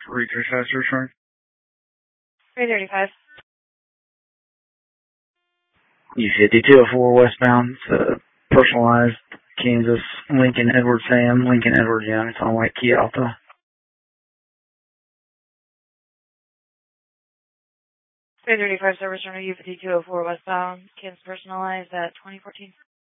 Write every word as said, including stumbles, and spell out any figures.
three three five search warrant. three thirty-five. E fifty-two oh four westbound, uh, personalized Kansas, Lincoln Edward Sam, Lincoln Edward Young. It's on white Kia Alta. three thirty-five service runner U fifty-two oh four westbound, Kansas personalized at twenty fourteen.